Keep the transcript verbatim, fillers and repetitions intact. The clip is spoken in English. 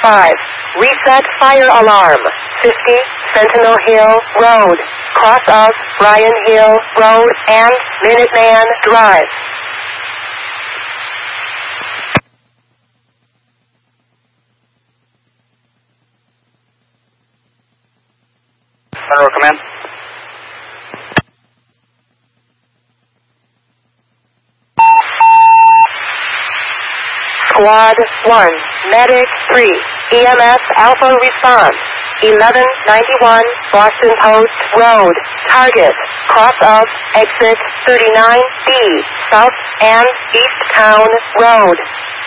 five. Reset fire alarm. fifty, Sentinel Hill Road. Cross of Bryan Hill Road and Minuteman Drive. Federal Command. Squad one, Medic three, E M S Alpha response. eleven ninety-one Boston Post Road. Target, cross of exit thirty-nine B, South and East Town Road.